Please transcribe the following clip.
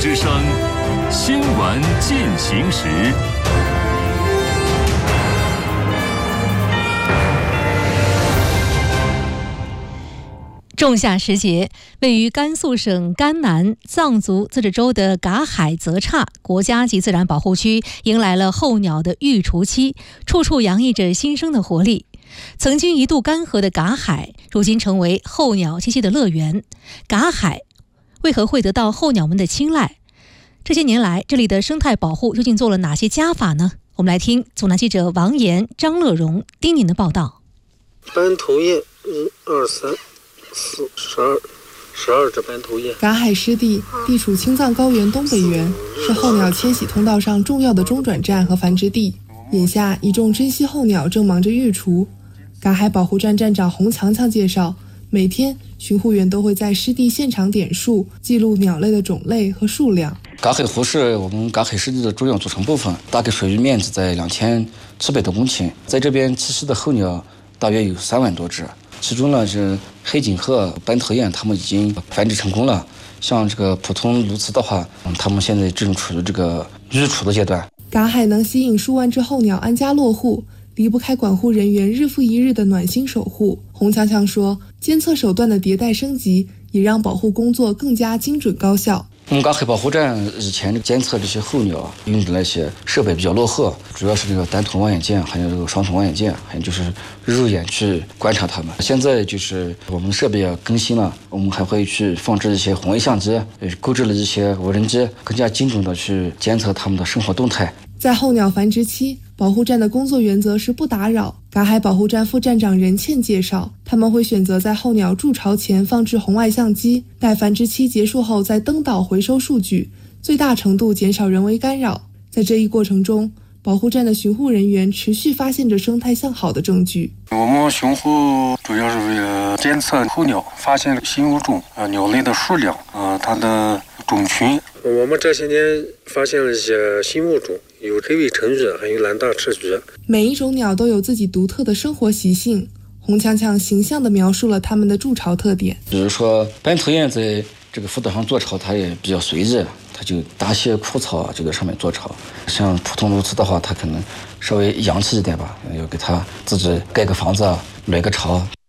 之声，新闻进行时。 仲夏时节，位于甘肃省甘南藏族自治州的嘎海泽刹国家级自然保护区迎来了候鸟的育雏期，处处洋溢着新生的活力。曾经一度干涸的嘎海，如今成为候鸟栖息的乐园。嘎海为何会得到候鸟们的青睐？这些年来，这里的生态保护究竟做了哪些加法呢？我们来听总台记者王岩、张乐荣、丁宁的报道。 斑头雁1、2、3、4、12只斑头雁。 嘎海湿地地处青藏高原东北缘，是候鸟迁徙通道上重要的中转站和繁殖地。眼下，一众珍稀候鸟正忙着育雏。嘎海保护站站长洪强强介绍，每天巡护员都会在湿地现场点数，记录鸟类的种类和数量。 嘎海湖是我们嘎海湿地的重要组成部分，大概水域面积在2700多公顷，在这边栖息的候鸟大约有3万多只，其中呢是黑颈鹤、斑头雁，它们已经繁殖成功了。像这个普通鸬鹚的话，它们现在正处于这个育雏的阶段。 嘎海能吸引数万只候鸟安家落户，离不开管护人员日复一日的暖心守护。洪强强说，监测手段的迭代升级，也让保护工作更加精准高效。 我们嘎海保护站以前监测这些候鸟用的那些设备比较落后，主要是这个单筒望远镜，还有这个双筒望远镜，还有就是肉眼去观察它们。现在就是我们设备也更新了，我们还会去放置一些红外相机，购置了一些无人机，更加精准的去监测它们的生活动态。 在候鸟繁殖期，保护站的工作原则是不打扰。嘎海保护站副站长任倩介绍，他们会选择在候鸟筑巢前放置红外相机，待繁殖期结束后再登岛回收数据，最大程度减少人为干扰。在这一过程中，保护站的巡护人员持续发现着生态向好的证据。 我们巡护主要是为了监测候鸟，发现新物种，鸟类的数量，它的种群。我们这些年发现了一些新物种，有黑尾橙榆，还有蓝大赤榆。 每一种鸟都有自己独特的生活习性，洪强强形象地描述了它们的筑巢特点。 比如说斑头雁在这个浮岛上筑巢，它也比较随意，它就搭些枯草就在上面筑巢。像普通鸬鹚的话，它可能稍微洋气一点吧，要给它自己盖个房子，垒个巢。